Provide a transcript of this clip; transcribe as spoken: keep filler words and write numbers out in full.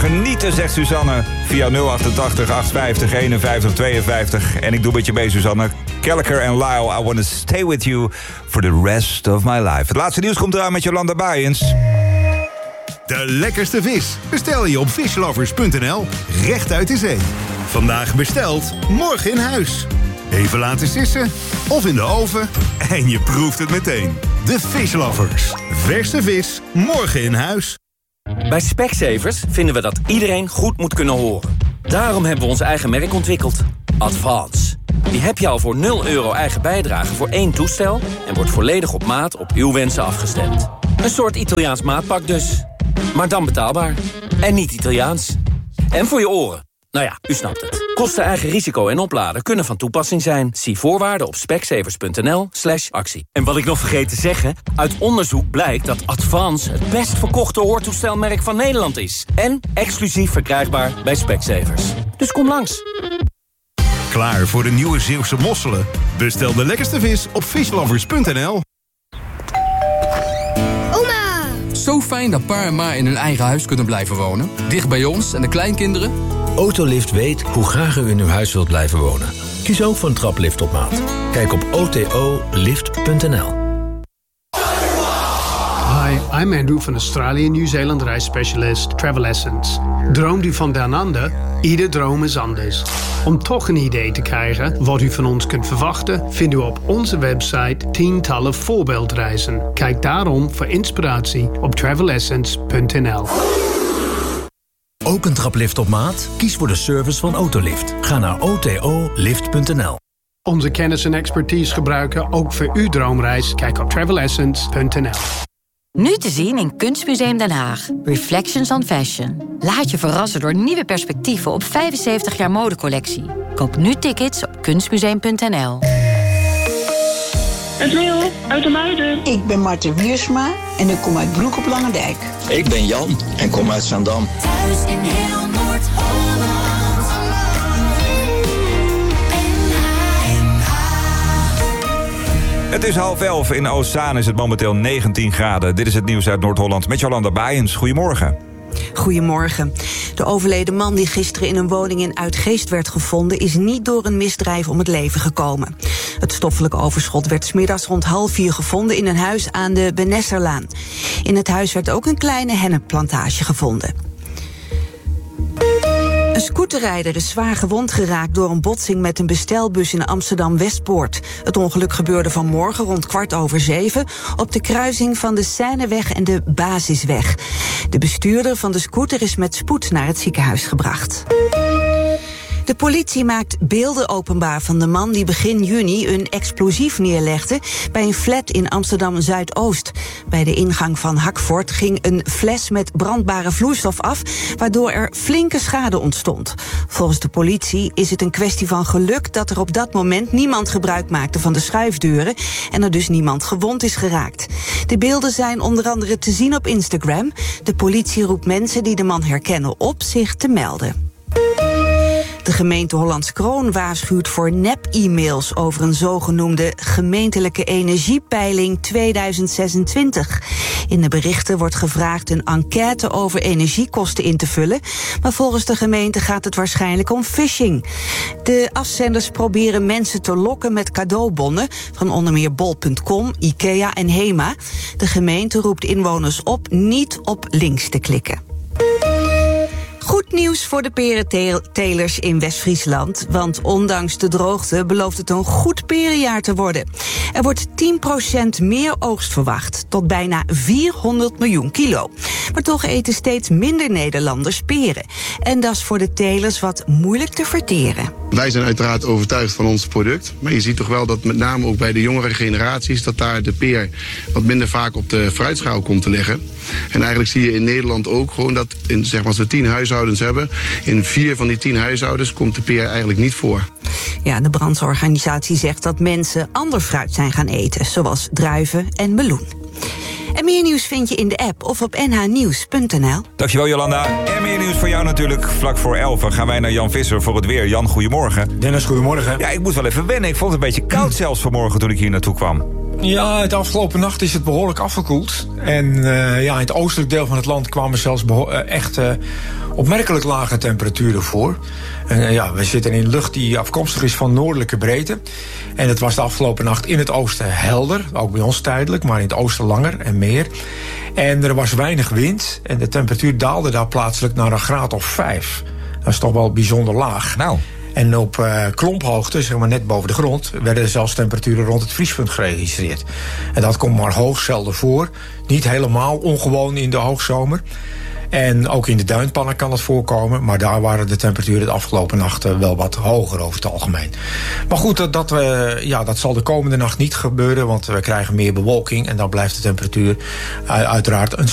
genieten, zegt Suzanne. Via nul achtentachtig achthonderdvijftig eenenvijftig tweeënvijftig. En ik doe met je mee, Suzanne. Kelleker en Lyle, I wanna stay with you for the rest of my life. Het laatste nieuws komt eraan met Jolanda Bayens. De lekkerste vis bestel je op fishlovers punt n l. Rechtuit de zee. Vandaag besteld, morgen in huis. Even laten sissen of in de oven en je proeft het meteen. De Fishlovers. Verse vis, morgen in huis. Bij Specsavers vinden we dat iedereen goed moet kunnen horen. Daarom hebben we ons eigen merk ontwikkeld. Advance. Die heb je al voor nul euro eigen bijdrage voor één toestel... en wordt volledig op maat op uw wensen afgestemd. Een soort Italiaans maatpak dus. Maar dan betaalbaar. En niet Italiaans. En voor je oren. Nou ja, u snapt het. Kosten, eigen risico en opladen kunnen van toepassing zijn. Zie voorwaarden op specsavers punt n l slash actie. En wat ik nog vergeet te zeggen... uit onderzoek blijkt dat Advance het best verkochte hoortoestelmerk van Nederland is. En exclusief verkrijgbaar bij Specsavers. Dus kom langs. Klaar voor de nieuwe Zeeuwse mosselen? Bestel de lekkerste vis op fishlovers punt n l. Oma! Zo fijn dat pa en ma in hun eigen huis kunnen blijven wonen. Dicht bij ons en de kleinkinderen. Autolift weet hoe graag u in uw huis wilt blijven wonen. Kies ook voor een traplift op maat. Kijk op o t o lift punt n l. Hi, I'm Andrew van Australië Nieuw-Zeeland reisspecialist Travel Essence. Droomt u van down under? Ieder droom is anders. Om toch een idee te krijgen wat u van ons kunt verwachten... vindt u op onze website tientallen voorbeeldreizen. Kijk daarom voor inspiratie op travel essence punt n l. Ook een traplift op maat? Kies voor de service van Autolift. Ga naar o t o lift punt n l. Onze kennis en expertise gebruiken ook voor uw droomreis. Kijk op travel essence punt n l. Nu te zien in Kunstmuseum Den Haag. Reflections on Fashion. Laat je verrassen door nieuwe perspectieven op vijfenzeventig jaar modecollectie. Koop nu tickets op kunstmuseum punt n l. Het Wil, uit de Muiden. Ik ben Marten Wiersma en ik kom uit Broek op Langendijk. Ik ben Jan en kom uit Zaandam. Thuis in heel Noord-Holland. Het is half elf. In Oostzaan is het momenteel negentien graden. Dit is het nieuws uit Noord-Holland met Jolanda Bayens. Goedemorgen. Goedemorgen. De overleden man die gisteren in een woning in Uitgeest werd gevonden... is niet door een misdrijf om het leven gekomen. Het stoffelijk overschot werd 's middags rond half vier gevonden... in een huis aan de Benesserlaan. In het huis werd ook een kleine hennepplantage gevonden. Een scooterrijder is zwaar gewond geraakt door een botsing met een bestelbus in Amsterdam-Westpoort. Het ongeluk gebeurde vanmorgen rond kwart over zeven op de kruising van de Seineweg en de Basisweg. De bestuurder van de scooter is met spoed naar het ziekenhuis gebracht. De politie maakt beelden openbaar van de man die begin juni een explosief neerlegde bij een flat in Amsterdam-Zuidoost. Bij de ingang van Hakvoort ging een fles met brandbare vloeistof af, waardoor er flinke schade ontstond. Volgens de politie is het een kwestie van geluk dat er op dat moment niemand gebruik maakte van de schuifdeuren en er dus niemand gewond is geraakt. De beelden zijn onder andere te zien op Instagram. De politie roept mensen die de man herkennen op zich te melden. De gemeente Hollands Kroon waarschuwt voor nep-e-mails over een zogenoemde gemeentelijke energiepeiling tweeduizend zesentwintig. In de berichten wordt gevraagd een enquête over energiekosten in te vullen, maar volgens de gemeente gaat het waarschijnlijk om phishing. De afzenders proberen mensen te lokken met cadeaubonnen van onder meer bol punt com, IKEA en HEMA. De gemeente roept inwoners op niet op links te klikken. Goed nieuws voor de perentelers in West-Friesland, want ondanks de droogte belooft het een goed perenjaar te worden. Er wordt tien procent meer oogst verwacht, tot bijna vierhonderd miljoen kilo. Maar toch eten steeds minder Nederlanders peren. En dat is voor de telers wat moeilijk te verteren. Wij zijn uiteraard overtuigd van ons product, maar je ziet toch wel dat met name ook bij de jongere generaties, dat daar de peer wat minder vaak op de fruitschaal komt te liggen. En eigenlijk zie je in Nederland ook gewoon dat in, zeg maar, als we tien huishoudens hebben, in vier van die tien huishoudens komt de peer eigenlijk niet voor. Ja, de brandsorganisatie zegt dat mensen ander fruit zijn gaan eten, zoals druiven en meloen. En meer nieuws vind je in de app of op n h nieuws punt n l. Dankjewel Jolanda. En meer nieuws voor jou natuurlijk. Vlak voor elf gaan wij naar Jan Visser voor het weer. Jan, goedemorgen. Dennis, goedemorgen. Ja, ik moet wel even wennen. Ik vond het een beetje koud zelfs vanmorgen toen ik hier naartoe kwam. Ja, de afgelopen nacht is het behoorlijk afgekoeld. En uh, ja, in het oostelijk deel van het land kwamen zelfs beho- uh, echt uh, opmerkelijk lage temperaturen voor. En uh, ja, we zitten in lucht die afkomstig is van noordelijke breedte. En het was de afgelopen nacht in het oosten helder. Ook bij ons tijdelijk, maar in het oosten langer en meer. En er was weinig wind. En de temperatuur daalde daar plaatselijk naar een graad of vijf. Dat is toch wel bijzonder laag. Nou... En op uh, klomphoogte, zeg maar net boven de grond, werden er zelfs temperaturen rond het vriespunt geregistreerd. En dat komt maar hoogst zelden voor. Niet helemaal ongewoon in de hoogzomer. En ook in de duinpannen kan het voorkomen. Maar daar waren de temperaturen de afgelopen nachten wel wat hoger over het algemeen. Maar goed, dat, dat, uh, ja, dat zal de komende nacht niet gebeuren. Want we krijgen meer bewolking. En dan blijft de temperatuur uh, uiteraard een